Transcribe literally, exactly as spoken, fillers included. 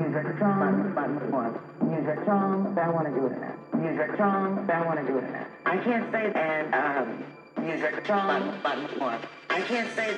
Music song, button one. Music song, I want to do it in that. Music song, I want to do it in that. I can't say and um music song, button one. I can't say